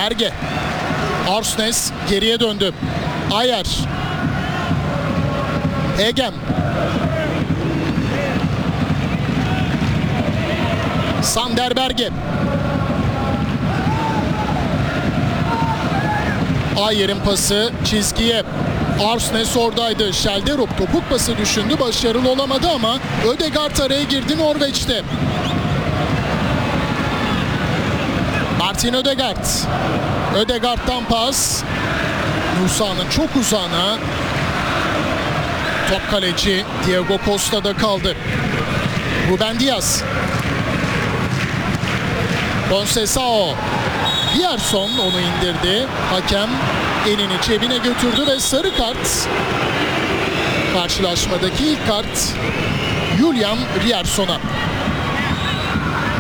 Berge. Arsnes geriye döndü. Ayer. Egem. Sander Berge. Ayer'in pası çizgiye. Arsnes oradaydı. Şelderup topuk pası düşündü. Başarılı olamadı ama Ødegaard araya girdi Norveç'te. Martin Ødegaard. Ødegaard'dan pas. Musa'nın çok uzağına. Top kaleci Diego Costa'da kaldı. Ruben Dias. Conceição. Rierson onu indirdi. Hakem elini cebine götürdü ve sarı kart. Karşılaşmadaki ilk kart Julian Rierson'a.